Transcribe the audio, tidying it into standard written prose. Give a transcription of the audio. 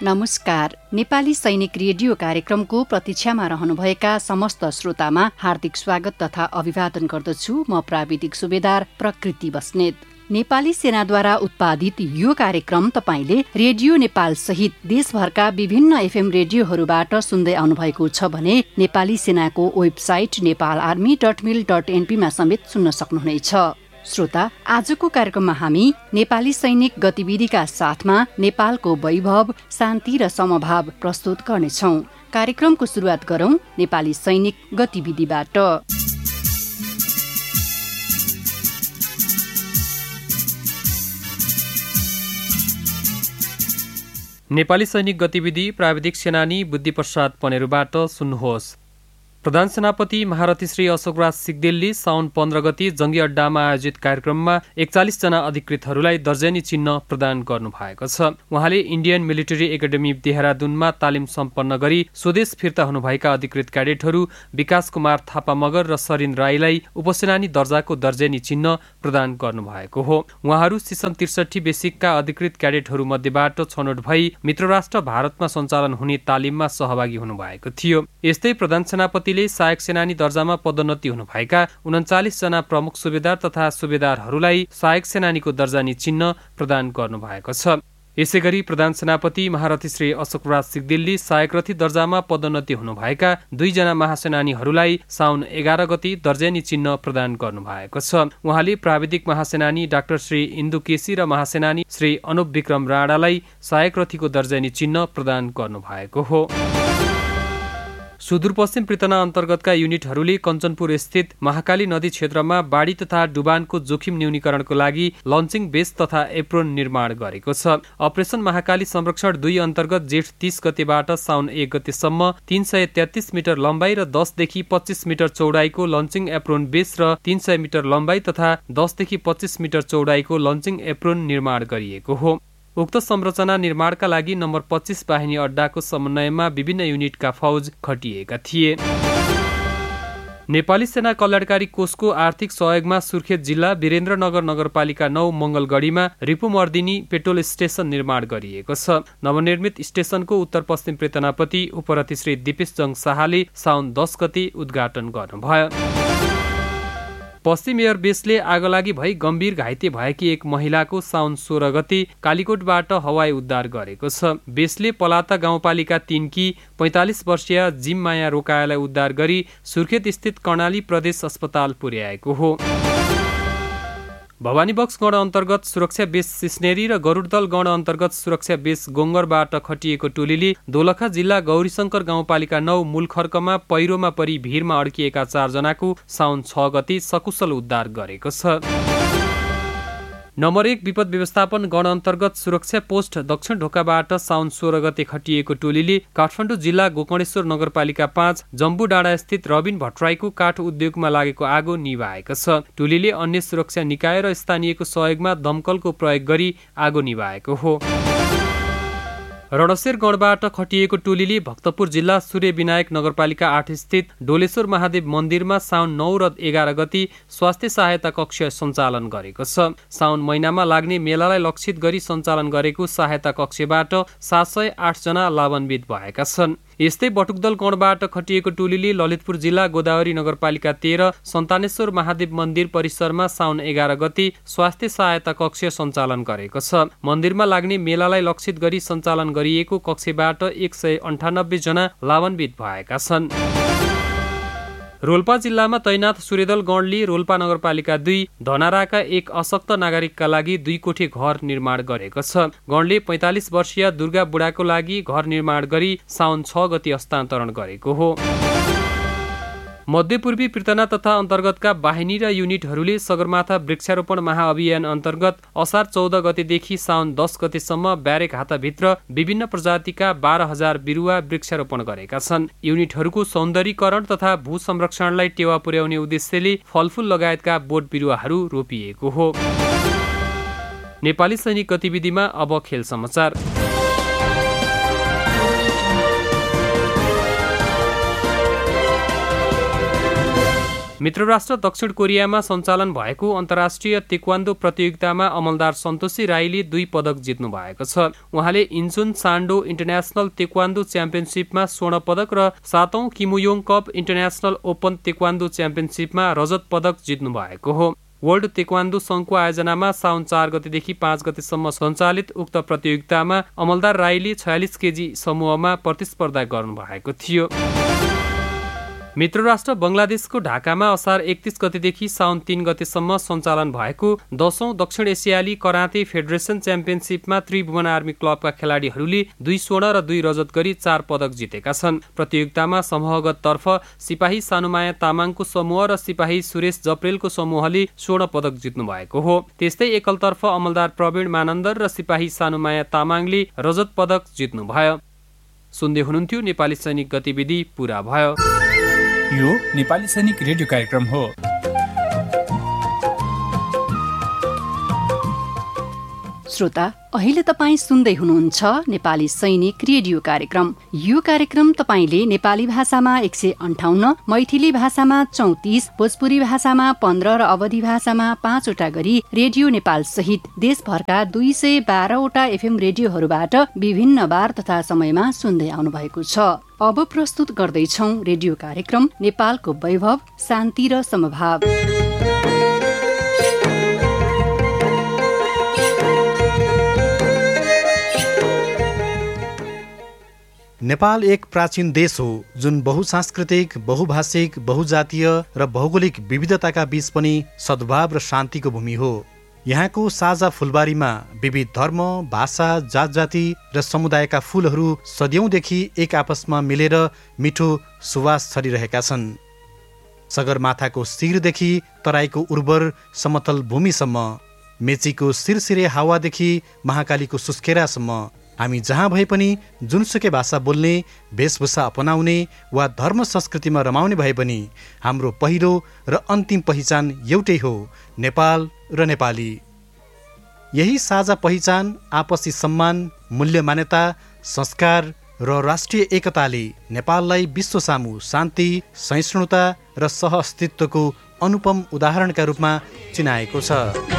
नमस्कार। नेपाली सैनिक रेडियो कार्यक्रमको प्रतीक्षामा रहनुभएका समस्त श्रोतामा हार्दिक स्वागत तथा अभिवादन गर्दछु। म प्राविधिक सुबेदार प्रकृति बस्नेत। नेपाली सेनाद्वारा उत्पादित यो कार्यक्रम तपाईले रेडियो नेपाल सहित देशभरका विभिन्न एफएम रेडियोहरूबाट सुन्दै आउनुभएको छ भने नेपाली सेनाको वेबसाइट nepal.army.mil.np मा समेत सुन्न सक्नुहुनेछ। श्रोता, आजको कार्यक्रममा हामी नेपाली सैनिक गतिविधिका साथमा नेपालको वैभव, शान्ति र समभाव प्रस्तुत गर्नेछौं। कार्यक्रमको सुरुवात गरौं नेपाली सैनिक गतिविधिबाट। नेपाली सैनिक गतिविधि प्राविधिक सेनानी बुद्धिप्रसाद पनेरुबाट सुन्नुहोस्। प्रधान सेनापति महारथी श्री अशोकराज सिग्देलले साउन 15 गति जंगी अड्डामा आयोजित कार्यक्रममा 41 जना अधिकृतहरूलाई दर्जनी चिन्ह प्रदान गर्नु भएको छ। उहाँले इन्डियन मिलिटरी एकाडेमी देहरादूनमा तालिम सम्पन्न गरी स्वदेश फिर्ता हुनुभएका अधिकृत क्याडेटहरू विकास कुमार थापा मगर र सरिन राईलाई उपसेनानी दर्जाको दर्जनी चिन्ह प्रदान गर्नु भएको हो। उहाँहरू सिसन 63 बेसिकका अधिकृत क्याडेटहरू मध्येबाट छनौट भई मित्र राष्ट्र भारतमा सञ्चालन हुने तालिममा सहभागी हुनुभएको थियो। यस्तै प्रधान सेनापति सहायक सेनानी दर्जामा पदोन्नति हुनुभएका 39 जना प्रमुख सुबेदार तथा सुबेदारहरूलाई सहायक सेनानीको दर्जानी चिन्ह प्रदान गर्नुभएको छ। यसैगरी प्रधान सेनापति महारथी श्री अशोकराज सिग्देलले सहायक रथी दर्जामा पदोन्नति हुनुभएका 2 जना महासेनानीहरूलाई साउन 11 गति दर्जनी चिन्ह प्रदान गर्नुभएको छ। उहाँले प्राविधिक महासेनानी डाक्टर श्री इन्दु केसी र महासेनानी श्री अनुप विक्रम राणालाई सहायक रथीको दर्जनी चिन्ह प्रदान गर्नुभएको हो। सुदूरपश्चिम पृतना अन्तर्गतका युनिटहरूले कञ्चनपुर स्थित महाकाली नदी क्षेत्रमा बाढी तथा डुबानको जोखिम न्यूनीकरणको लागि लन्चिङ बेस तथा एप्रोन निर्माण गरेको छ। अपरेसन महाकाली संरक्षण 2 अन्तर्गत जेठ 30 गतेबाट साउन 1 गतेसम्म 333 मिटर लम्बाई र 10 देखि 25 मिटर चौडाइको लन्चिङ एप्रोन बेस र 300 मिटर लम्बाई तथा 10 देखि 25 मिटर चौडाइको लन्चिङ एप्रोन निर्माण गरिएको हो। उक्त संरचना निर्माणका लागि नम्बर 25 बाहिनी अड्डाको समन्वयमा विभिन्न युनिटका फौज खटिएका थिए। नेपाली सेना कल्याणकारी कोषको आर्थिक सहयोगमा सुर्खेत जिल्ला वीरेन्द्रनगर नगरपालिका 9 मंगलगढीमा रिपुमर्दिनी पेट्रोल स्टेशन निर्माण गरिएको छ। नवनिर्मित स्टेशनको उत्तर पश्चिम पृतनापति उपरथी श्री दिपेश जङ शाहले साउन 10 गते उद्घाटन गर्नुभयो। पश्चिम एयर बेसले आगलागी भई गम्भीर घाइते भएकी एक महिलाको साउन 16 गते कालीकोटबाट हवाई उद्धार गरेको छ। बेसले पलाता गाउँपालिका 3 की 45 वर्षीय जिम माया रोकायालाई उद्धार गरी सुर्खेत स्थित कर्णाली प्रदेश अस्पताल पुर्याएको हो। भवानीबक्स गण अन्तर्गत सुरक्षा बेस सिस्नेरी र गरुडदल गण अन्तर्गत सुरक्षा बेस गोङ्गरबाट खटिएको टोलीले दोलखा जिल्ला गौरीशंकर गाउँपालिका 9 मूलखर्कमा पहिरोमा परी भिरमा अड्किएका 4 जनाको साउन 6 गते सकुशल उद्धार गरेको छ। नम्बर 1 विपद व्यवस्थापन गण अन्तर्गत सुरक्षा पोस्ट दक्षिण ढोकाबाट साउन 16 गते खटिएको टोलीले काठमाडौँ जिल्ला गोकर्णेश्वर नगरपालिका 5 जम्बू डाँडा स्थित रबिन भट्टराईको काठ उद्योगमा लागेको आगो निभाएको छ। टोलीले अन्य सुरक्षा निकाय र स्थानीयको सहयोगमा दमकलको प्रयोग गरी आगो निभाएको हो। रणशेर गणबाट खटिएको टोलीले भक्तपुर जिल्ला सूर्य विनायक नगरपालिका 8 स्थित डोलेश्वर महादेव मन्दिरमा साउन 9 र 11 गति स्वास्थ्य सहायता कक्ष सञ्चालन गरेको छ। साउन महिनामा लाग्ने मेलालाई लक्षित गरी सञ्चालन गरेको सहायता कक्षबाट 708 जना लाभान्वित भएका छन्। यस्तै बटुकदल गणबाट खटिएको टोलीले ललितपुर जिल्ला गोदावरी नगरपालिका 13 सन्तानेश्वर महादेव मन्दिर परिसरमा साउन 11 गति स्वास्थ्य सहायता कक्ष सञ्चालन गरेको छ। मन्दिरमा लाग्ने मेलालाई लक्षित गरी सञ्चालन गरिएको कक्षबाट 198 जना लाभान्वित भएका छन्। रोल्पा जिल्लामा तैनाथ सूर्यदल गणले रोल्पा नगरपालिका 2 धनाराका एक अशक्त नागरिकका लागि 2 कोठे घर निर्माण गरेको छ। गणले 45 वर्षीय दुर्गा बुढाको लागि घर निर्माण गरी साउन 6 गति हस्तान्तरण गरेको हो। मध्यपूर्वी पृतना तथा अन्तर्गतका बाहिनी र युनिटहरूले सगरमाथा वृक्षारोपण महाअभियान अन्तर्गत असार 14 गतेदेखि साउन 10 गतेसम्म ब्यारेक हाताभित्र विभिन्न प्रजातिका 12,000 बिरुवा वृक्षारोपण गरेका छन्। युनिटहरूको सौन्दर्यीकरण तथा भू संरक्षणलाई टेवा पुर्याउने उद्देश्यले फलफूल लगायतका बोट बिरुवाहरू रोपिएको हो। नेपाली सैनिक गतिविधिमा अब खेल समाचार। मित्र राष्ट्र दक्षिण कोरियामा सञ्चालन भएको अन्तर्राष्ट्रिय तेक्वान्दो प्रतियोगितामा अमलदार सन्तोषी राईले 2 पदक जित्नु भएको छ। उहाँले इन्चुन सान्डो इन्टरनेसनल तेक्वान्दो च्याम्पियनसिपमा स्वर्ण पदक र 7औं किमुयोङ कप इन्टरनेसनल ओपन तेक्वान्दो च्याम्पियनसिपमा रजत पदक जित्नु भएको हो। वर्ल्ड तेक्वान्दो संघको आयोजनामा साउन 4 गतेदेखि 5 गतेसम्म सञ्चालित उक्त प्रतियोगितामा अमलदार राईले 46 केजी समूहमा प्रतिस्पर्धा गर्नुभएको थियो। मित्र राष्ट्र बंगलादेशको ढाकामा असार 31 गतेदेखि साउन 3 गतेसम्म सञ्चालन भएको 10औं दक्षिण एसियाली कराते फेडरेसन च्याम्पियनसिपमा त्रिभुवन आर्मी क्लबका खेलाडीहरूले 2 स्वर्ण र 2 रजत गरी 4 पदक जितेका छन्। प्रतियोगितामा समूहगत तर्फ सिपाही सानुमाया तामाङको समूह र सिपाही सुरेश जप्रेलको समूहले स्वर्ण पदक जित्नु भएको हो। त्यस्तै एकलतर्फ अमलदार प्रवीण मानन्दर र सिपाही सानुमाया तामाङले रजत पदक जित्नु भयो। सुन्दै हुनुहुन्थ्यो नेपाली सैनिक गतिविधि पूरा भयो। यो नेपाली सैनिक रेडियो कार्यक्रम हो। श्रोता, अहिले तपाईँ सुन्दै हुनुहुन्छ नेपाली सैनिक रेडियो कार्यक्रम। यो कार्यक्रम तपाईँले नेपाली भाषामा 158, मैथिली भाषामा 34, भोजपुरी भाषामा 15 र अवधी भाषामा 5 वटा गरी रेडियो नेपाल सहित देशभरका 212 वटा एफएम रेडियोहरूबाट विभिन्न बार तथा समयमा सुन्दै आउनु भएको छ। अब प्रस्तुत गर्दैछौ रेडियो कार्यक्रम नेपालको वैभव, शान्ति र समभाव। नेपाल एक प्राचीन देश हो जुन बहुसांस्कृतिक, बहुभाषिक, बहुजातीय र भौगोलिक विविधताका बीच पनि सद्भाव र शान्तिको भूमि हो। यहाँको साझा फुलबारीमा विविध धर्म, भाषा, जात जाति र समुदायका फूलहरू सदियौंदेखि एक आपसमा मिलेर मिठो सुवास छरिरहेका छन्। सगरमाथाको शिरदेखि तराईको उर्वर समतल भूमिसम्म, मेचीको सिरसिरे हावादेखि महाकालीको सुस्केरासम्म हामी जहाँ भए पनि जुनसुकै भाषा बोल्ने, वेशभूषा अपनाउने वा धर्म संस्कृतिमा रमाउने भए पनि हाम्रो पहिलो र अन्तिम पहिचान एउटै हो, नेपाल र नेपाली। यही साझा पहिचान, आपसी सम्मान, मूल्य मान्यता, संस्कार र राष्ट्रिय एकताले नेपाललाई विश्व सामु शान्ति, सहिष्णुता र सहअस्तित्वको अनुपम उदाहरणका रूपमा चिनाएको छ।